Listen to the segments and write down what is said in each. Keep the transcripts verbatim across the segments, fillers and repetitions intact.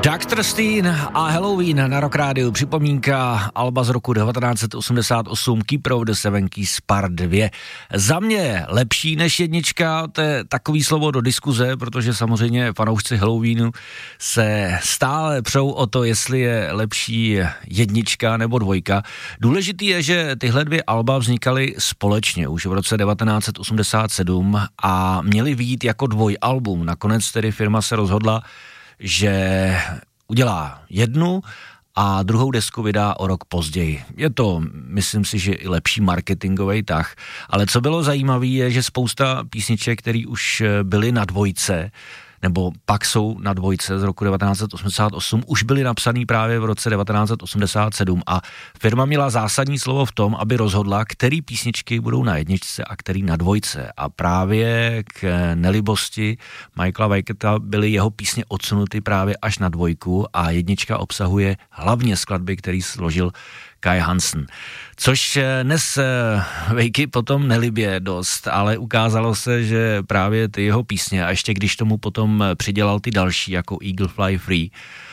doktor Steen a Halloween na Rock Rádiu. Připomínka alba z roku devatenáct osmdesát osm Keeper of the Seven Keys Part dva. Za mě lepší než jednička, to je takový slovo do diskuze, protože samozřejmě fanoušci Halloweenu se stále přou o to, jestli je lepší jednička nebo dvojka. Důležitý je, že tyhle dvě alba vznikaly společně už v roce devatenáct osmdesát sedm a měly vyjít jako dvojalbum. Nakonec tedy firma se rozhodla, že udělá jednu a druhou desku vydá o rok později. Je to, myslím si, že i lepší marketingový tah, ale co bylo zajímavé je, že spousta písniček, které už byly na dvojce, nebo pak jsou na dvojce z roku devatenáct osmdesát osm, už byly napsaný právě v roce devatenáct osmdesát sedm a firma měla zásadní slovo v tom, aby rozhodla, který písničky budou na jedničce a který na dvojce. A právě k nelibosti Michaela Weiketa byly jeho písně odsunuty právě až na dvojku a jednička obsahuje hlavně skladby, který složil Kai Hansen. Což dnes Weiky potom nelibě dost, ale ukázalo se, že právě ty jeho písně a ještě když tomu potom přidělal ty další jako Eagle Fly Free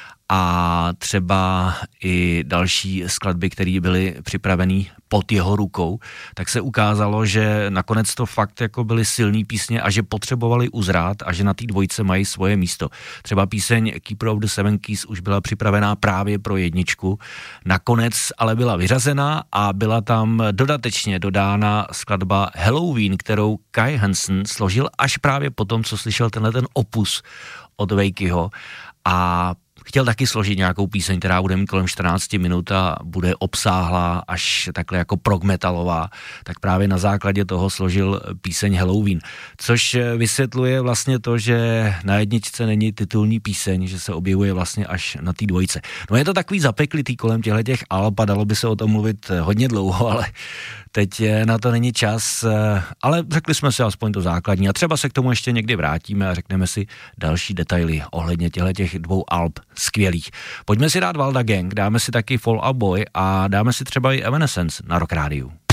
a třeba i další skladby, které byly připravený pod jeho rukou, tak se ukázalo, že nakonec to fakt jako byly silný písně a že potřebovali uzrát a že na té dvojce mají svoje místo. Třeba píseň Keeper of the Seven Keys už byla připravená právě pro jedničku, nakonec ale byla vyřazena a byla tam dodatečně dodána skladba Halloween, kterou Kai Hansen složil až právě potom, co slyšel tenhle ten opus od Weikyho a chtěl taky složit nějakou píseň, která bude mít kolem čtrnáct minut a bude obsáhlá až takhle jako prog metalová, tak právě na základě toho složil píseň Halloween, což vysvětluje vlastně to, že na jedničce není titulní píseň, že se objevuje vlastně až na té dvojce. No je to takový zapeklitý kolem těchto alb, dalo by se o tom mluvit hodně dlouho, ale teď na to není čas, ale řekli jsme si aspoň to základní a třeba se k tomu ještě někdy vrátíme a řekneme si další detaily ohledně těchto dvou alb skvělých. Pojďme si dát Valda Gang, dáme si taky Fall Out Boy a dáme si třeba i Evanescence na Rock Rádiu.